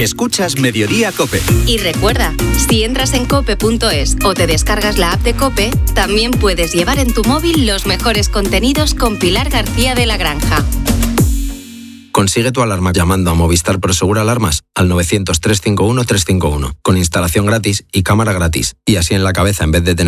Escuchas Mediodía COPE. Y recuerda, si entras en cope.es o te descargas la app de COPE, también puedes llevar en tu móvil los mejores contenidos con Pilar García de la Granja. Consigue tu alarma llamando a Movistar Prosegur Alarmas al 900 351 351, con instalación gratis y cámara gratis. Y así en la cabeza, en vez de tener